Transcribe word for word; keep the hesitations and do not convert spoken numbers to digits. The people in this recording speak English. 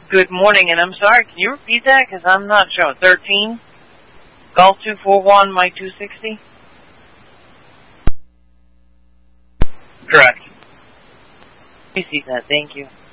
Good morning, and I'm sorry, can you repeat that? Because I'm not sure. thirteen? Golf two four one, Mike two sixty? Correct. You see that, thank you.